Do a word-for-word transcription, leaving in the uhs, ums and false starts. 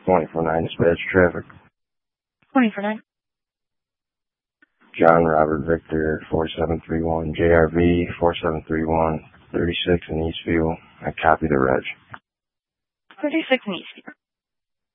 twenty-four nine dispatch traffic. twenty-four nine. John Robert Victor four seven three one, J R V four seven three one, thirty-six in Eastview. I copy the reg. thirty-six in Eastview.